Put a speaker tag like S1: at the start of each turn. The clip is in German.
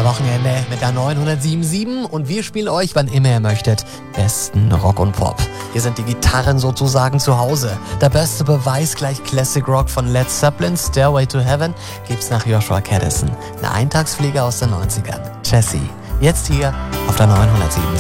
S1: Wochenende mit der 907.7 und wir spielen euch, wann immer ihr möchtet, besten Rock und Pop. Hier sind die Gitarren sozusagen zu Hause. Der beste Beweis gleich Classic Rock von Led Zeppelin, Stairway to Heaven, gibt's nach Joshua Caddison. Eine Eintagsfliege aus den 90ern. Jessie. Jetzt hier auf der 907.